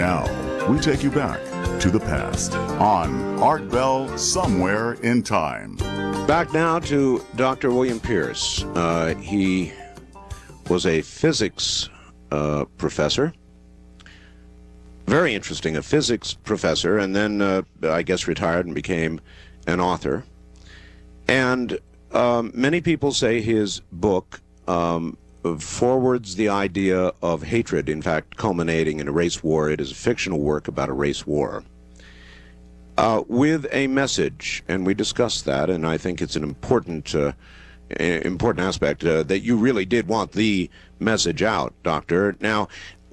Now, we take you back to the past on Art Bell Somewhere in Time. Back now to Dr. William Pierce. He was a physics professor. Very interesting, a physics professor, and then I guess retired and became an author. And many people say his book forwards the idea of hatred, in fact, culminating in a race war. It is a fictional work about a race war with a message, and we discussed that, and I think it's an important aspect that you really did want the message out, Doctor. Now,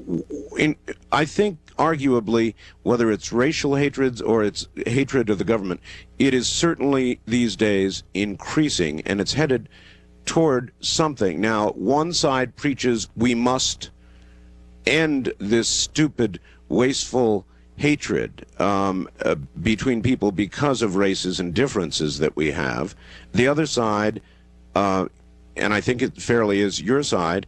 I think arguably, whether it's racial hatreds or it's hatred of the government, it is certainly these days increasing, and it's headed toward something. Now, one side preaches we must end this stupid, wasteful hatred between people because of races and differences that we have. The other side, and I think it fairly is your side,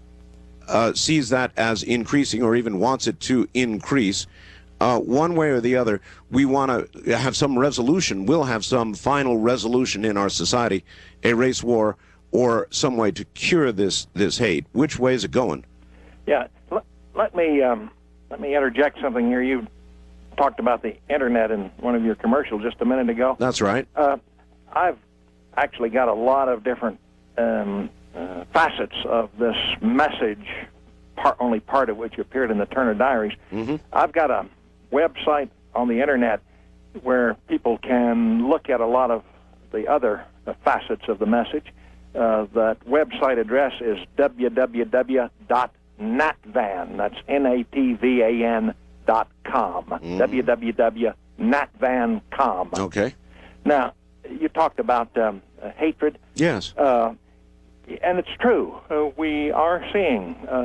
sees that as increasing or even wants it to increase. One way or the other, we want to have some resolution. We'll have some final resolution in our society, a race war, or some way to cure this hate. Which way is it going? Yeah, let me interject something here. You talked about the internet in one of your commercials just a minute ago. That's right. I've actually got a lot of different facets of this message, only part of which appeared in the Turner Diaries. Mm-hmm. I've got a website on the internet where people can look at a lot of the other facets of the message. That website address is www.natvan, that's NATVAN.com, www.natvan.com. Okay. Now, you talked about hatred. Yes. And it's true. We are seeing